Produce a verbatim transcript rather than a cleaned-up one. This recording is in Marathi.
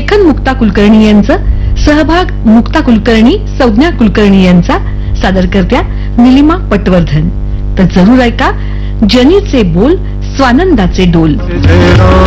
लेखन मुक्ता कुलकर्णी यांचं, सहभाग मुक्ता कुलकर्णी, संज्ञा कुलकर्णी यांचा, सादर करत्या निलिमा पटवर्धन. तर जरूर ऐका जनीचे बोल स्वानंदाचे डोल.